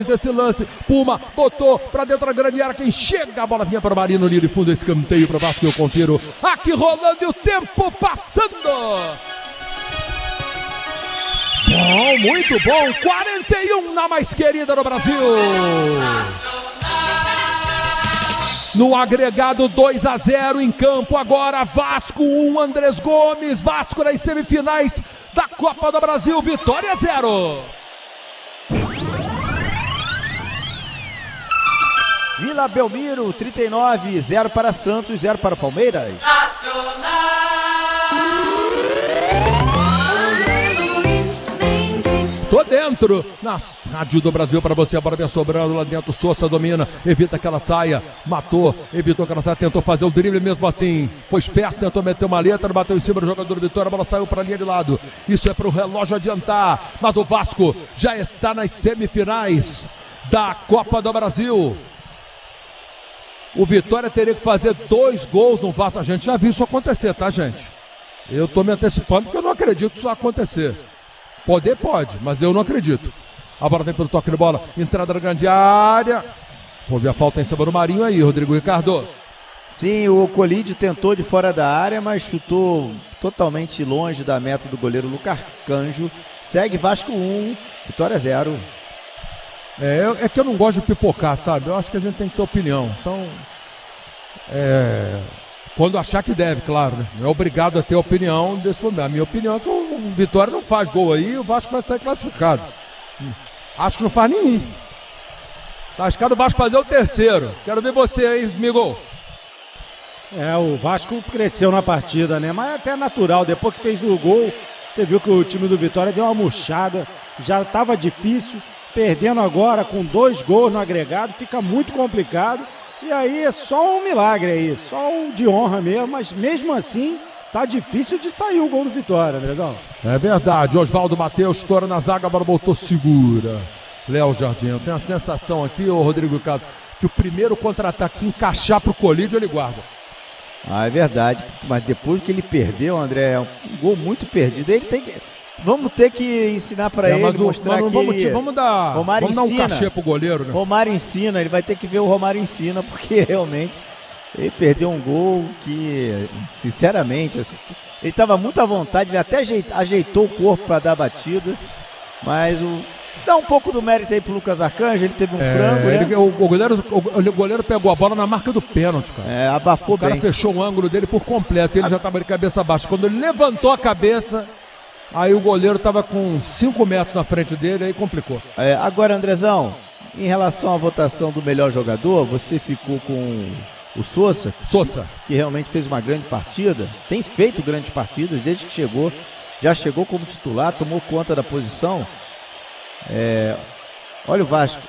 desse lance, Puma botou pra dentro da grande área, quem chega, a bola vinha para o Marino, linha de fundo, escanteio para o Vasco, eu confiro, aqui rolando e o tempo passando. Bom, muito bom, 41 na mais querida do Brasil. No agregado 2-0 em campo agora, Vasco 1, Andrés Gomes, Vasco nas semifinais da Copa do Brasil, Vitória 0. Vila Belmiro, 39, 0 para Santos, 0 para Palmeiras. Tô dentro, na Rádio do Brasil para você, a bola vem sobrando lá dentro, Sousa domina, evita que ela saia, matou, evitou que ela saia, tentou fazer o drible mesmo assim, foi esperto, tentou meter uma letra, bateu em cima do jogador do Vitória, a bola saiu para a linha de lado, isso é para o relógio adiantar, mas o Vasco já está nas semifinais da Copa do Brasil. O Vitória teria que fazer 2 gols no Vasco. A gente já viu isso acontecer, tá, gente? Eu tô me antecipando porque eu não acredito isso acontecer. Poder pode, mas eu não acredito. A bola vem pelo toque de bola, entrada na grande área. Houve a falta em cima do Marinho aí, Rodrigo Ricardo. Sim, o Colide tentou de fora da área, mas chutou totalmente longe da meta do Lucas Arcanjo. Segue Vasco 1, Vitória 0. É que eu não gosto de pipocar, sabe? Eu acho que a gente tem que ter opinião. Então, quando achar que deve, claro, né? Não é obrigado a ter opinião desse momento. A minha opinião é que o Vitória não faz gol aí e o Vasco vai sair classificado. Acho que não faz nenhum. Tá arriscado o Vasco fazer o terceiro. Quero ver você aí, Migol. O Vasco cresceu na partida, né? Mas é até natural. Depois que fez o gol, você viu que o time do Vitória deu uma murchada. Já estava difícil. Perdendo agora com 2 gols no agregado, fica muito complicado. E aí é só um milagre aí, só um de honra mesmo, mas mesmo assim tá difícil de sair o gol do Vitória, Andrezão. É verdade, Oswaldo Matheus estoura na zaga, agora botou segura. Léo Jardim, eu tenho a sensação aqui, Rodrigo Ricardo, que o primeiro contra-ataque encaixar pro Colídio ele guarda. É verdade, mas depois que ele perdeu, André, é um gol muito perdido, ele tem que... Vamos ter que ensinar para ele, mostrar que vamos dar um cachê pro goleiro, né? Romário ensina, ele vai ter que ver o Romário ensina, porque realmente ele perdeu um gol que, sinceramente, assim, ele estava muito à vontade, ele até ajeitou o corpo para dar a batida, mas dá um pouco do mérito aí pro Lucas Arcanjo, ele teve um frango, né? O goleiro pegou a bola na marca do pênalti, cara. Abafou bem. O cara fechou o ângulo dele por completo, ele já estava de cabeça baixa. Quando ele levantou a cabeça... Aí o goleiro estava com 5 metros na frente dele, aí complicou. Agora, Andrezão, em relação à votação do melhor jogador, você ficou com o Sousa, que realmente fez uma grande partida, tem feito grandes partidas desde que chegou, já chegou como titular, tomou conta da posição. Olha o Vasco,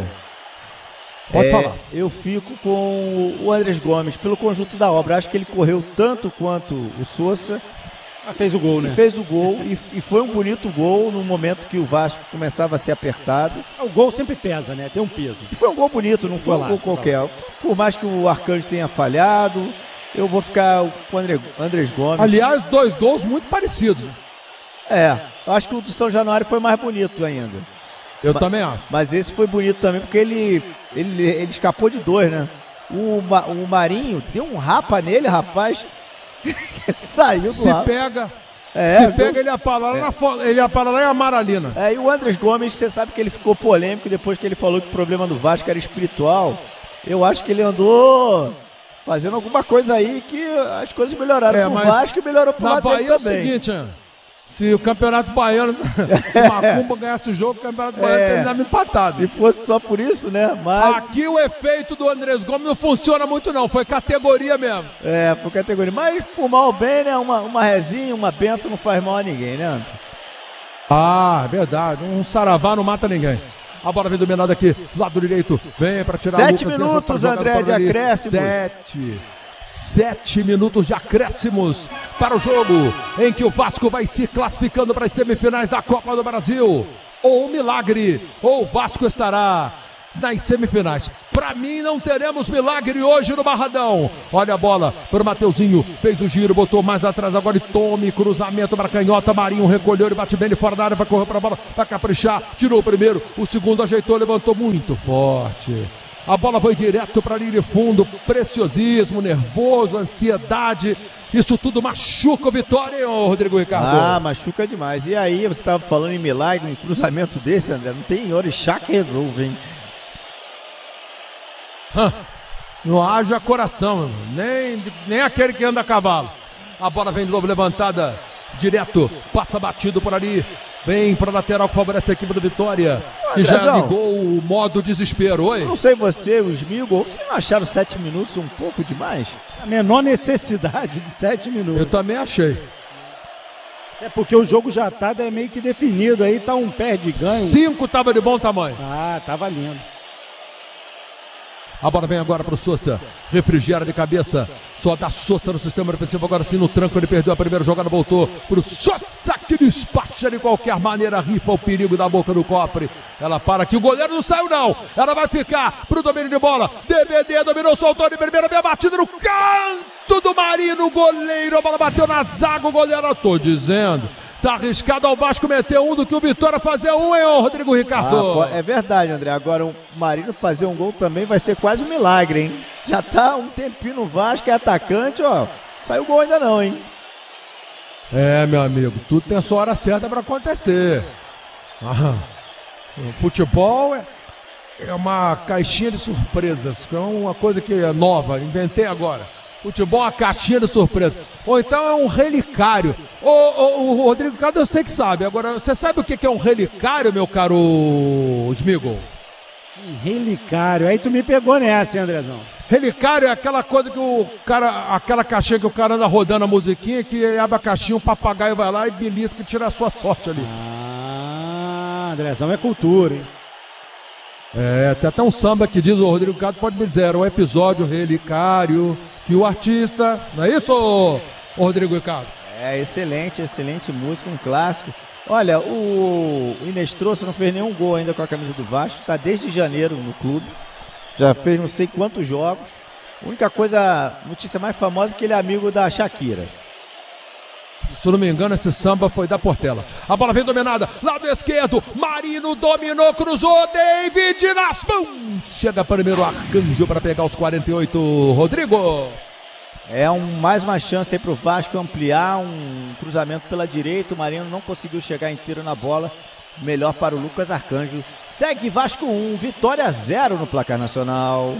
Pode falar. Eu fico com o Andrés Gomes, pelo conjunto da obra, acho que ele correu tanto quanto o Sousa. Fez o gol, né? Fez o gol e foi um bonito gol no momento que o Vasco começava a ser apertado. O gol sempre pesa, né? Tem um peso. E foi um gol bonito, não foi um gol qualquer. Por mais que o Arcanjo tenha falhado, eu vou ficar com o Andrés Gomes. Aliás, 2 gols muito parecidos. Eu acho que o do São Januário foi mais bonito ainda. Eu também acho. Mas esse foi bonito também, porque ele escapou de 2, né? O Marinho deu um rapa nele, rapaz... Ele saiu do lado. Se pega, ele ia parar lá em Amaralina. E o Andrés Gomes, você sabe que ele ficou polêmico depois que ele falou que o problema do Vasco era espiritual. Eu acho que ele andou fazendo alguma coisa aí que as coisas melhoraram pro Vasco e melhorou pro lado dele também. Na Bahia é o seguinte, se o Campeonato Baiano, se o Macumba ganhasse o jogo, o Campeonato Baiano terminava empatado. Se fosse só por isso, né? Mas... Aqui o efeito do Andrés Gomes não funciona muito não, foi categoria mesmo. Foi categoria. Mas por mal ou bem, né? Uma rezinha, uma benção não faz mal a ninguém, né? Verdade. Um saravá não mata ninguém. A bola vem dominada aqui, lado direito, vem para tirar 7 minutos, André, de acréscimo. 7 minutos de acréscimos para o jogo em que o Vasco vai se classificando para as semifinais da Copa do Brasil. Ou um milagre, ou o Vasco estará nas semifinais. Para mim não teremos milagre hoje no Barradão. Olha a bola para o Mateuzinho, fez o giro, botou mais atrás agora e tome, cruzamento para canhota, Marinho recolheu, ele bate bem de fora da área para correr para a bola, para caprichar, tirou o primeiro, o segundo ajeitou, levantou muito forte. A bola foi direto para a linha de fundo, preciosismo, nervoso, ansiedade. Isso tudo machuca o Vitória, hein, Rodrigo Ricardo? Ah, machuca demais. E aí, você estava falando em milagre, um cruzamento desse, André, não tem orixá que resolve, hein? Não haja coração, nem aquele que anda a cavalo. A bola vem de novo levantada, direto, passa batido por ali. Vem para a lateral que favorece a equipe do Vitória, que já ligou o modo desespero. Oi? Não sei você, os Migol, vocês não acharam 7 minutos um pouco demais? A menor necessidade de 7 minutos. Eu também achei. É porque o jogo já tá meio que definido, aí tá um pé de ganho. 5 tava de bom tamanho. Ah, tava lindo. A bola vem agora para o Sousa, refrigera de cabeça, só dá Sousa no sistema defensivo, agora sim no tranco, ele perdeu a primeira jogada, voltou para o Sousa, que despacha de qualquer maneira, rifa o perigo da boca do cofre, ela para aqui, o goleiro não saiu não, ela vai ficar para o domínio de bola, DVD dominou, soltou de primeira, vem a batida no canto do Marino, goleiro, a bola bateu na zaga, o goleiro, eu tô dizendo. Tá arriscado ao Vasco meter um do que o Vitória fazer um, hein, Rodrigo Ricardo? É verdade, André. Agora o Marino fazer um gol também vai ser quase um milagre, hein? Já tá um tempinho no Vasco, é atacante, ó. Saiu gol ainda não, hein? É, meu amigo, tudo tem a sua hora certa para acontecer. O futebol é uma caixinha de surpresas, que é uma coisa que é nova, inventei agora. Futebol é uma caixinha de surpresa. Ou então é um relicário. O Rodrigo Ricardo eu sei que sabe. Agora, você sabe o que é um relicário, meu caro Smigol? Um relicário. Aí tu me pegou nessa, hein, Andrezão? Relicário é aquela coisa que o cara, aquela caixinha que o cara anda rodando a musiquinha, que ele abre a caixinha, um papagaio vai lá e belisca e tira a sua sorte ali. Ah, Andrezão é cultura, hein? É, tem até um samba que diz, o Rodrigo Ricardo pode me dizer, era um episódio relicário, que o artista, não é isso, ô Rodrigo Ricardo? É, excelente música, um clássico. Olha, o Inestrosa não fez nenhum gol ainda com a camisa do Vasco, tá desde janeiro no clube, já fez não sei quantos jogos. A única coisa, notícia mais famosa é que ele é amigo da Shakira. Se eu não me engano, esse samba foi da Portela. A bola vem dominada, lado esquerdo, Marino dominou, cruzou, David nas mãos. Chega primeiro Arcanjo para pegar os 48, Rodrigo. É mais uma chance aí pro Vasco ampliar, um cruzamento pela direita, o Marino não conseguiu chegar inteiro na bola. Melhor para o Lucas Arcanjo. Segue Vasco 1, Vitória 0 no placar nacional.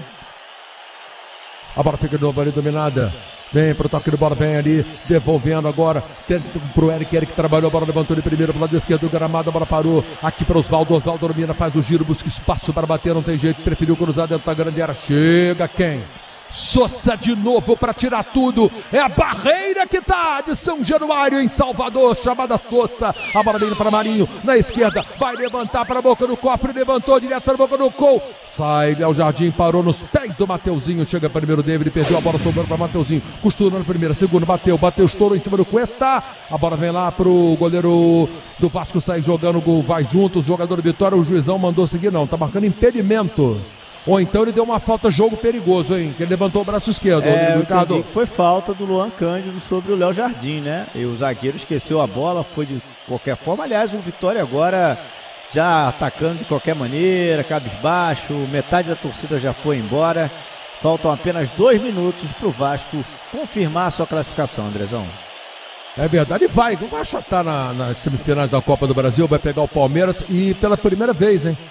A bola fica de novo ali dominada. Vem pro toque de bola, vem ali, devolvendo agora, pro Eric trabalhou, a bola levantou de primeiro pro lado esquerdo do gramado, a bola parou, aqui para Osvaldo domina, faz o giro, busca espaço para bater, não tem jeito, preferiu cruzar dentro da grande área, chega quem? Sousa de novo para tirar tudo, é a barreira que tá de São Januário em Salvador, chamada Sousa, a bola vem para Marinho, na esquerda, vai levantar para a boca do cofre, levantou direto para a boca do gol, sai Léo Jardim, parou nos pés do Mateuzinho, chega primeiro David, perdeu a bola, sobrando para Mateuzinho, costurou na primeira, segunda, bateu, estourou em cima do Cuesta, a bola vem lá pro goleiro do Vasco, sai jogando, vai junto, os jogadores de Vitória, o juizão mandou seguir, não, tá marcando impedimento. Ou então ele deu uma falta, jogo perigoso, hein? Que ele levantou o braço esquerdo. Eu entendi que foi falta do Luan Cândido sobre o Léo Jardim, né? E o zagueiro esqueceu a bola, foi de qualquer forma. Aliás, o Vitória agora já atacando de qualquer maneira, cabisbaixo, metade da torcida já foi embora. Faltam apenas 2 minutos para o Vasco confirmar a sua classificação, Andrezão. É verdade, vai. O Vasco está nas semifinais da Copa do Brasil, vai pegar o Palmeiras e pela primeira vez, hein?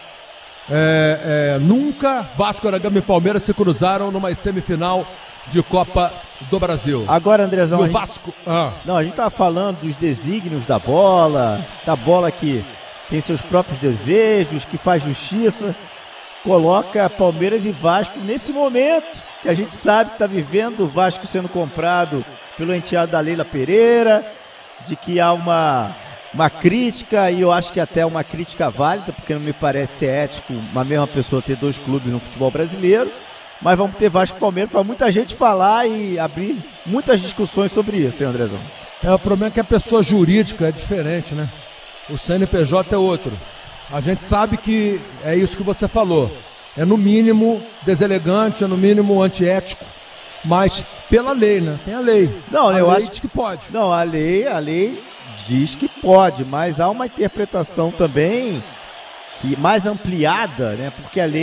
Nunca Vasco da Gama e Palmeiras se cruzaram numa semifinal de Copa do Brasil. Agora, Andrezão, o Vasco... Não, a gente tá falando dos desígnios da bola que tem seus próprios desejos, que faz justiça, coloca Palmeiras e Vasco nesse momento que a gente sabe que está vivendo, o Vasco sendo comprado pelo enteado da Leila Pereira, de que há uma crítica, e eu acho que até uma crítica válida, porque não me parece ser ético uma mesma pessoa ter 2 clubes no futebol brasileiro, mas vamos ter Vasco e Palmeiras para muita gente falar e abrir muitas discussões sobre isso, hein, Andrezão? O problema é que a pessoa jurídica é diferente, né? O CNPJ é outro. A gente sabe que é isso que você falou. É no mínimo deselegante, é no mínimo antiético, mas pela lei, né? Tem a lei. Não, a eu lei acho diz que pode. Não, a lei diz que pode, mas há uma interpretação também que mais ampliada, né? Porque a lei